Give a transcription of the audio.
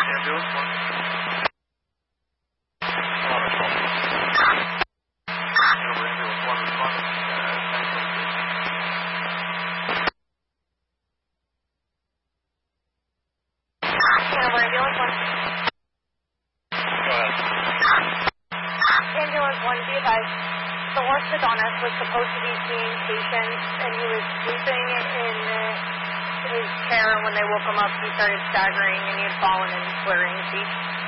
Ambulance 1. Ambulance 1, be advised, the orthodontist was supposed to be seeing patients, and he was sleeping in his chair, and when they woke him up, he started staggering, and he had fallen and slurring his speech.